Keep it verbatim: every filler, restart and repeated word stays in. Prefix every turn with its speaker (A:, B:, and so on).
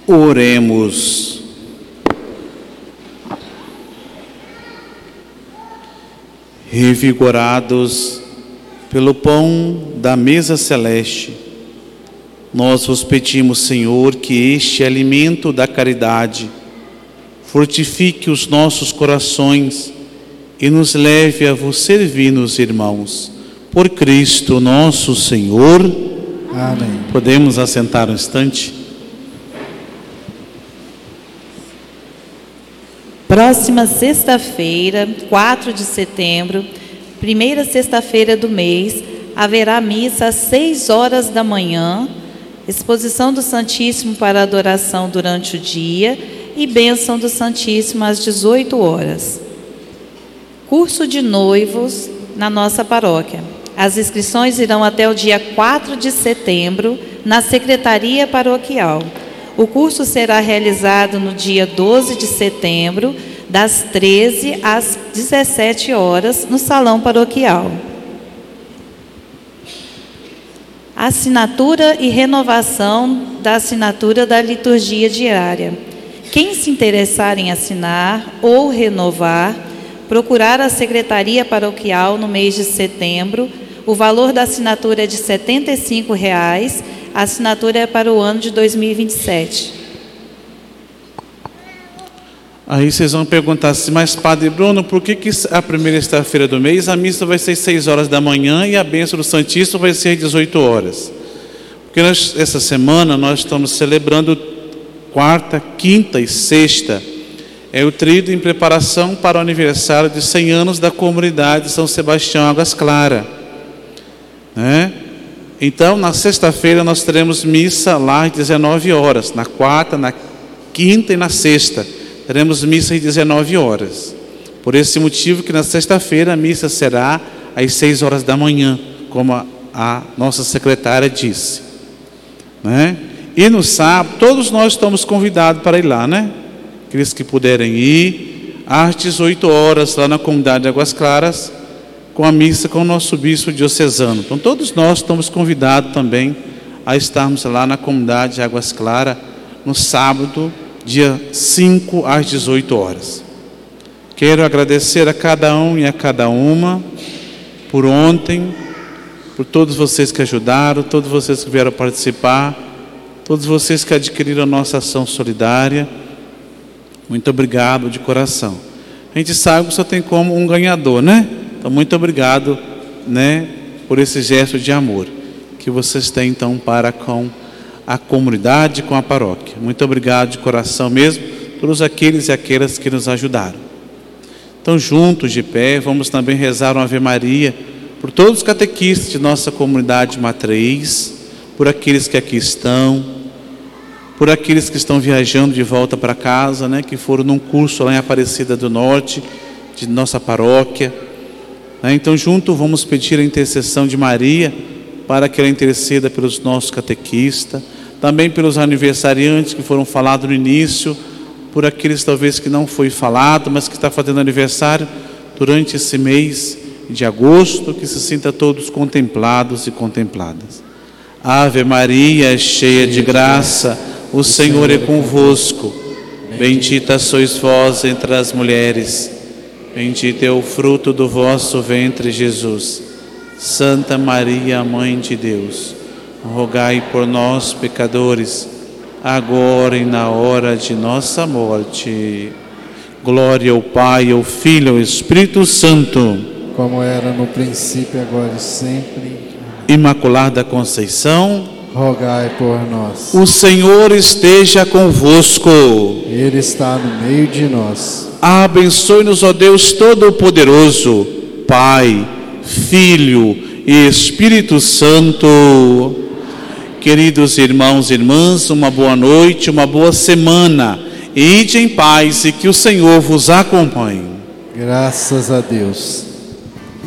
A: Oremos. Revigorados pelo pão da mesa celeste, nós vos pedimos, Senhor, que este alimento da caridade fortifique os nossos corações e nos leve a vos servir nos irmãos. Por Cristo nosso Senhor.
B: Amém.
A: Podemos assentar um instante?
C: Próxima sexta-feira, quatro de setembro, primeira sexta-feira do mês, haverá missa às seis horas da manhã, exposição do Santíssimo para adoração durante o dia e bênção do Santíssimo às dezoito horas. Curso de noivos na nossa paróquia. As inscrições irão até o dia quatro de setembro na Secretaria Paroquial. O curso será realizado no dia doze de setembro, das treze às dezessete horas, no Salão Paroquial. Assinatura e renovação da assinatura da liturgia diária. Quem se interessar em assinar ou renovar, procurar a Secretaria Paroquial no mês de setembro. O valor da assinatura é de setenta e cinco reais. A assinatura é para o ano de dois mil e vinte e sete.
A: Aí vocês vão perguntar assim, mas Padre Bruno, por que, que a primeira sexta-feira do mês a missa vai ser seis horas da manhã e a bênção do Santíssimo vai ser às dezoito horas? Porque nós, essa semana nós estamos celebrando quarta, quinta e sexta. É o tríduo em preparação para o aniversário de cem anos da comunidade São Sebastião Águas Claras, né? Então, na sexta-feira nós teremos missa lá às dezenove horas. Na quarta, na quinta e na sexta teremos missa às dezenove horas. Por esse motivo que na sexta-feira a missa será às seis horas da manhã, como a, a nossa secretária disse, né? E no sábado, todos nós estamos convidados para ir lá, né? Aqueles que puderem ir, às dezoito horas, lá na comunidade de Águas Claras, com a missa com o nosso bispo diocesano. Então todos nós estamos convidados também a estarmos lá na comunidade de Águas Claras, no sábado, dia cinco, às dezoito horas. Quero agradecer a cada um e a cada uma por ontem, por todos vocês que ajudaram, todos vocês que vieram participar, todos vocês que adquiriram a nossa ação solidária. Muito obrigado de coração. A gente sabe que só tem como um ganhador, né? Então, muito obrigado, né, por esse gesto de amor que vocês têm, então, para com a comunidade, com a paróquia. Muito obrigado de coração mesmo, todos aqueles e aquelas que nos ajudaram. Então, juntos de pé, vamos também rezar uma Ave Maria por todos os catequistas de nossa comunidade matriz, por aqueles que aqui estão, por aqueles que estão viajando de volta para casa, né, que foram num curso lá em Aparecida do Norte, de nossa paróquia. Então, junto, vamos pedir a intercessão de Maria para que ela interceda pelos nossos catequistas, também pelos aniversariantes que foram falados no início, por aqueles talvez que não foi falado, mas que está fazendo aniversário durante esse mês de agosto, que se sinta todos contemplados e contempladas. Ave Maria, cheia de graça, o Senhor é convosco. Bendita sois vós entre as mulheres. Bendito é o fruto do vosso ventre, Jesus. Santa Maria, Mãe de Deus, rogai por nós, pecadores, agora e na hora de nossa morte. Glória ao Pai, ao Filho e ao Espírito Santo,
B: como era no princípio, agora e sempre.
A: Imaculada Conceição,
B: rogai por nós.
A: O Senhor esteja convosco.
B: Ele está no meio de nós.
A: Abençoe-nos, ó Deus Todo-Poderoso, Pai, Filho e Espírito Santo. Queridos irmãos e irmãs, uma boa noite, uma boa semana. Ide em paz e que o Senhor vos acompanhe.
B: Graças a Deus.